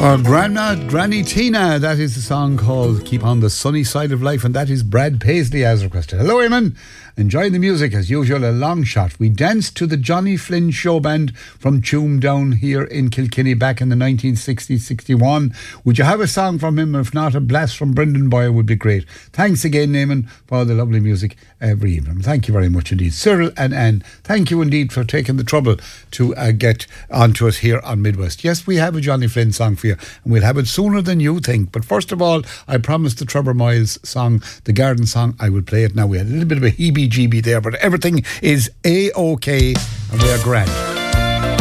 Our Granny Tina, that is the song called Keep on the Sunny Side of Life, and that is Brad Paisley as requested. Hello, Eamon. Enjoying the music as usual, a long shot. We danced to the Johnny Flynn Show Band from Tuam down here in Kilkenny back in the 1960-61. Would you have a song from him? If not, a blast from Brendan Boyer would be great. Thanks again, Eamon, for the lovely music every evening. Thank you very much indeed. Cyril and Anne, thank you indeed for taking the trouble to get onto us here on Midwest. Yes, we have a Johnny Flynn song for you, and we'll have it sooner than you think. But first of all, I promised the Trevor Miles song, the Garden Song. I will play it now. We had a little bit of a heebie-jeebie there, but everything is A-OK, and we are grand.